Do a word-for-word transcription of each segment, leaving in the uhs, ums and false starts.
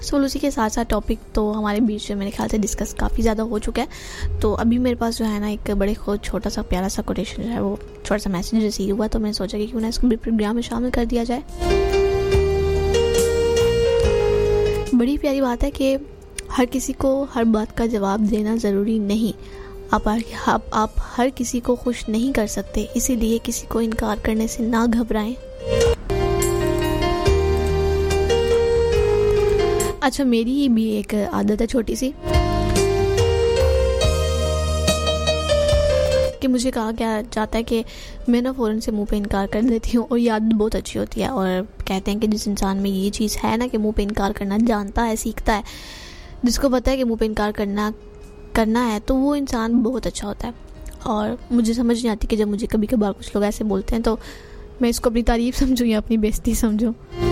सो उसी के साथ साथ टॉपिक तो हमारे बीच में मेरे ख्याल से डिस्कस काफ़ी ज़्यादा हो चुका है। तो अभी मेरे पास जो है ना एक बड़े खुद छोटा सा प्यारा सा कोटेशन जो है वो छोटा सा मैसेज रिसीव हुआ, तो मैंने सोचा कि क्यों ना इसको भी प्रोग्राम में शामिल कर दिया जाए। बड़ी प्यारी बात है कि हर किसी को हर बात का जवाब देना ज़रूरी नहीं। आप, आप आप हर किसी को खुश नहीं कर सकते, इसीलिए किसी को इनकार करने से ना घबराएं। अच्छा, मेरी भी एक आदत है छोटी सी कि मुझे कहा क्या जाता है कि मैं ना फ़ौरन से मुंह पे इनकार कर देती हूँ, और ये आदत बहुत अच्छी होती है। और कहते हैं कि जिस इंसान में ये चीज़ है ना कि मुंह पे इनकार करना जानता है, सीखता है, जिसको पता है कि मुंह पे इनकार करना करना है, तो वो इंसान बहुत अच्छा होता है। और मुझे समझ नहीं आती कि जब मुझे कभी कभार कुछ लोग ऐसे बोलते हैं तो मैं इसको अपनी तारीफ समझूँ या अपनी बेइज्जती समझूँ।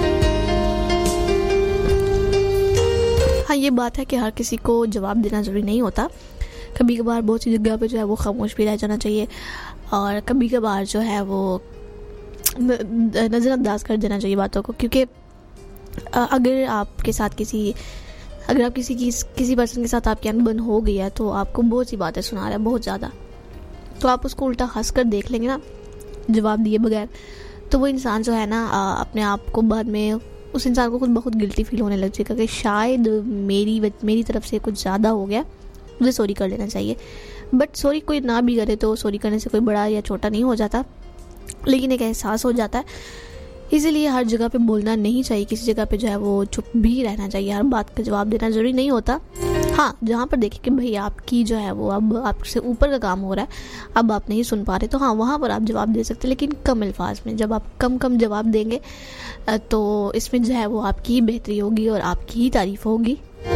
हाँ, ये बात है कि हर किसी को जवाब देना ज़रूरी नहीं होता। कभी कभार बहुत सी जगह पे जो है वो खामोश भी रह जाना चाहिए, और कभी कभार जो है वो नज़रअंदाज कर देना चाहिए बातों को। क्योंकि अगर आपके साथ किसी अगर आप किसी की किसी पर्सन के साथ आपकी अनबन हो गई है, तो आपको बहुत सी बातें सुना रहा है, बहुत ज़्यादा, तो आप उसको उल्टा हंस कर देख लेंगे ना जवाब दिए बगैर, तो वो इंसान जो है ना अपने आप को बाद में उस इंसान को खुद बहुत गिल्टी फील होने लग जाएगा कि शायद मेरी मेरी तरफ से कुछ ज़्यादा हो गया, मुझे सॉरी कर लेना चाहिए। बट सॉरी कोई ना भी करे तो सॉरी करने से कोई बड़ा या छोटा नहीं हो जाता, लेकिन एक एहसास हो जाता है। इसीलिए हर जगह पे बोलना नहीं चाहिए, किसी जगह पे जो है वो चुप भी रहना चाहिए। हर बात का जवाब देना ज़रूरी नहीं होता। हाँ, जहाँ पर देखें कि भाई आपकी जो है वो अब आपसे ऊपर का काम हो रहा है, अब आप नहीं सुन पा रहे, तो हाँ वहाँ पर आप जवाब दे सकते हैं, लेकिन कम अल्फाज में। जब आप कम कम जवाब देंगे तो इसमें जो है वो आपकी ही बेहतरी होगी और आपकी ही तारीफ होगी।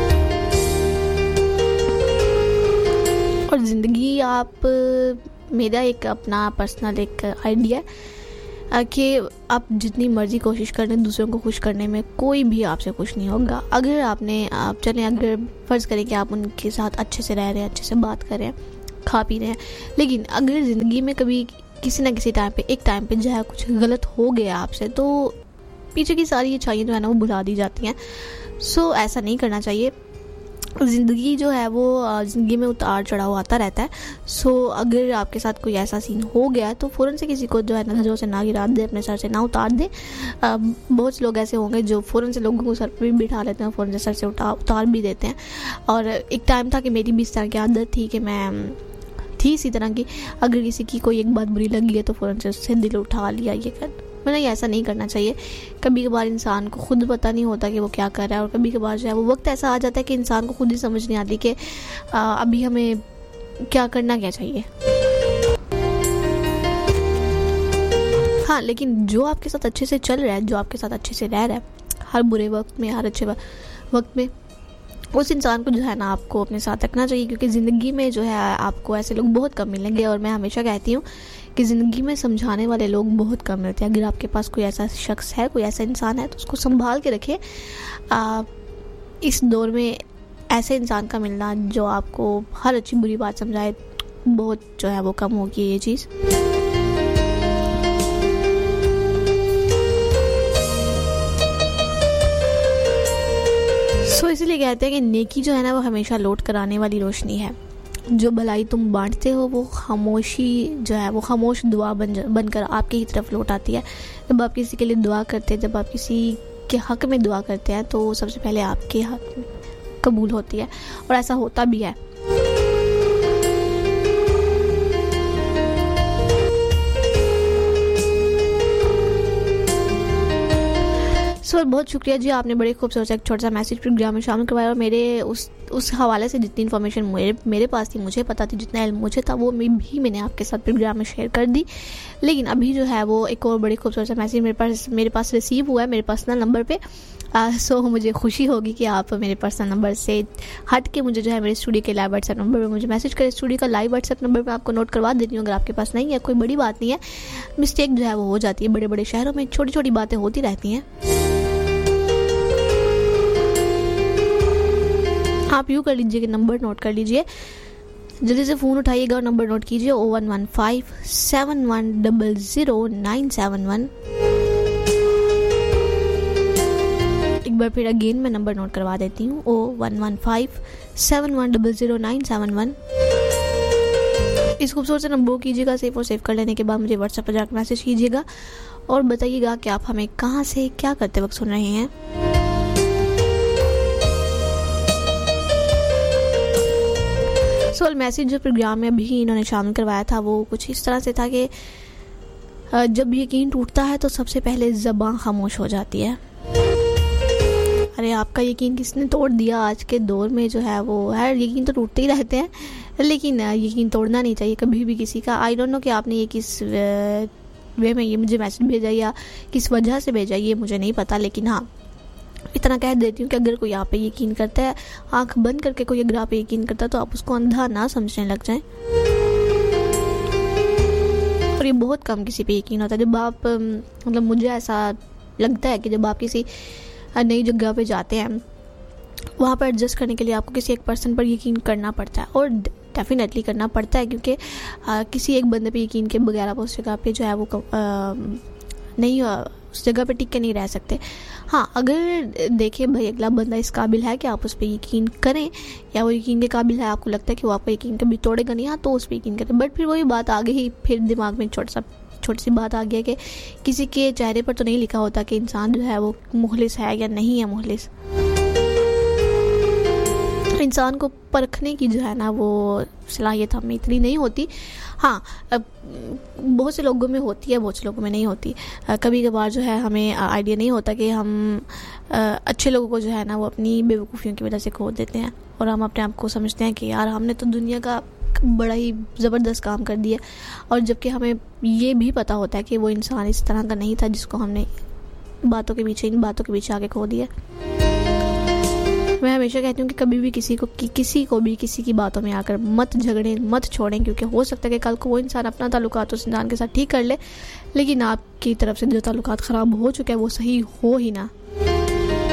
और ज़िंदगी आप मेरा एक अपना पर्सनल एक आइडिया है कि आप जितनी मर्जी कोशिश कर लें दूसरों को खुश करने में, कोई भी आपसे खुश नहीं होगा। अगर आपने आप चलें अगर फ़र्ज़ करें कि आप उनके साथ अच्छे से रह रहे हैं, अच्छे से बात कर रहे हैं, खा पी रहे हैं, लेकिन अगर ज़िंदगी में कभी किसी ना किसी टाइम पे एक टाइम पे जो है कुछ गलत हो गया आपसे, तो पीछे की सारी अच्छाइयाँ जो है ना वो भुला दी जाती हैं। सो ऐसा नहीं करना चाहिए। ज़िंदगी जो है वो ज़िंदगी में उतार चढ़ाव आता रहता है। सो अगर आपके साथ कोई ऐसा सीन हो गया तो फ़ौरन से किसी को जो है नज़रों से ना गिरा दे, अपने सर से ना उतार दे। बहुत से लोग ऐसे होंगे जो फ़ौरन से लोगों को सर पर भी बिठा लेते हैं, फ़ौरन से सर से उठा उतार भी देते हैं। और एक टाइम था कि मेरी भी इस तरह की आदत थी कि मैं थी इसी तरह की, अगर किसी की कोई एक बात बुरी लगी है तो फ़ौरन से उससे दिल उठा लिया। ये कर मैंने ऐसा नहीं करना चाहिए। कभी कभार इंसान को खुद पता नहीं होता कि वो क्या कर रहा है, और कभी कभार जो है वो वक्त ऐसा आ जाता है कि इंसान को खुद ही समझ नहीं आती कि अभी हमें क्या करना क्या चाहिए। हाँ, लेकिन जो आपके साथ अच्छे से चल रहा है, जो आपके साथ अच्छे से रह रहा है, हर बुरे वक्त में, हर अच्छे वक्त में, उस इंसान को जो है ना आपको अपने साथ रखना चाहिए। क्योंकि ज़िंदगी में जो है आपको ऐसे लोग बहुत कम मिलेंगे, और मैं हमेशा कहती हूँ कि ज़िंदगी में समझाने वाले लोग बहुत कम मिलते हैं। अगर आपके पास कोई ऐसा शख्स है, कोई ऐसा इंसान है, तो उसको संभाल के रखें। इस दौर में ऐसे इंसान का मिलना जो आपको हर अच्छी बुरी बात समझाए, बहुत जो है वो कम होगी ये चीज़। सो so, इसीलिए कहते हैं कि नेकी जो है ना वो हमेशा लौट कर आने वाली रोशनी है। जो भलाई तुम बांटते हो वो खामोशी जो है वो खामोश दुआ बन बनकर आपकी ही तरफ लौट आती है। जब आप किसी के लिए दुआ करते हैं, जब आप किसी के हक़ में दुआ करते हैं, तो सबसे पहले आपके हक़ में कबूल होती है, और ऐसा होता भी है। सो so, बहुत शुक्रिया जी, आपने बड़े खूबसूरत एक छोटा सा मैसेज प्रोग्राम में शामिल करवाया, और मेरे उस उस हवाले से जितनी इन्फॉर्मेशन मेरे मेरे पास थी, मुझे पता थी, जितना इल्म मुझे था, वो मैं भी मैंने आपके साथ प्रोग्राम में शेयर कर दी। लेकिन अभी जो है वो एक और बड़ी खूबसूरत सा मैसेज मेरे पास मेरे पास रिसीव हुआ है मेरे पर्सनल नंबर पे। आ, सो मुझे खुशी होगी कि आप मेरे पर्सनल नंबर से हट के मुझे जो है मेरे स्टूडियो के लाइव व्हाट्सएप नंबर पे मुझे मैसेज करें। स्टूडियो का लाइव व्हाट्सएप नंबर मैं आपको नोट करवा देती हूँ, अगर आपके पास नहीं है कोई बड़ी बात नहीं है, मिस्टेक जो है वो हो जाती है, बड़े बड़े शहरों में छोटी छोटी बातें होती रहती हैं। आप यूँ कर लीजिए कि नंबर नोट कर लीजिए, जल्दी से फ़ोन उठाइएगा और नंबर नोट कीजिए ओ one one five seven one double zero nine seven one. एक बार फिर अगेन मैं नंबर नोट करवा देती हूँ, ओ one one five seven one double zero nine seven one. इस खूबसूरत से नंबर को कीजिएगा सेव, और सेव कर लेने के बाद मुझे व्हाट्सएप पर जाकर मैसेज कीजिएगा और बताइएगा कि आप हमें कहाँ से क्या करते वक्त सुन रहे हैं। सोल मैसेज जो प्रोग्राम में अभी इन्होंने शामिल करवाया था वो कुछ इस तरह से था कि जब यकीन टूटता है तो सबसे पहले ज़बान खामोश हो जाती है। अरे आपका यकीन किसने तोड़ दिया? आज के दौर में जो है वो है, यकीन तो टूटते ही रहते हैं, लेकिन यकीन तोड़ना नहीं चाहिए कभी भी किसी का। आई डोंट नो कि आपने ये किस वे में ये मुझे मैसेज भेजा या किस वजह से भेजा, ये मुझे नहीं पता, लेकिन हाँ इतना कह देती हूँ कि अगर कोई आप पे यकीन करता है, आंख बंद करके कोई अगर आप पे यकीन करता है तो आप उसको अंधा ना समझने लग जाएं। और ये बहुत कम किसी पे यकीन होता है। जब आप मतलब मुझे ऐसा लगता है कि जब आप किसी नई जगह पे जाते हैं, वहाँ पर एडजस्ट करने के लिए आपको किसी एक पर्सन पर यकीन करना पड़ता है, और डेफिनेटली करना पड़ता है, क्योंकि आ, किसी एक बंदे पे यकीन के बगैर आप उस जगह पे जो है वो आ, नहीं उस जगह पे टिक के नहीं रह सकते। हाँ, अगर देखें भाई अगला बंदा इस काबिल है कि आप उस पर यकीन करें, या वो यकीन के काबिल है, आपको लगता है कि वो आपका यकीन कभी तोड़ेगा नहीं, हाँ तो उस पर यकीन करें। बट फिर वही बात आ गई, फिर दिमाग में छोटा सा छोटी सी बात आ गया कि किसी के चेहरे पर तो नहीं लिखा होता कि इंसान जो है वो मुखलिस है या नहीं है मुखलिस। इंसान को परखने की जो है ना वो सलाहियत हमें इतनी नहीं होती। हाँ, बहुत से लोगों में होती है, बहुत से लोगों में नहीं होती। कभी कभार जो है हमें आइडिया नहीं होता कि हम अच्छे लोगों को जो है ना वो अपनी बेवकूफ़ियों की वजह से खो देते हैं, और हम अपने आप को समझते हैं कि यार हमने तो दुनिया का बड़ा ही ज़बरदस्त काम कर दिया, और जबकि हमें ये भी पता होता है कि वो इंसान इस तरह का नहीं था जिसको हमने बातों के पीछे इन बातों के पीछे आके खो दिया। मैं हमेशा कहती हूँ कि कभी भी किसी को कि, किसी को भी किसी की बातों में आकर मत झगड़ें, मत छोड़ें, क्योंकि हो सकता है कि कल को वो इंसान अपना ताल्लुकात उस इंसान के साथ ठीक कर ले, लेकिन आपकी तरफ से जो ताल्लुकात ख़राब हो चुका है वो सही हो ही ना।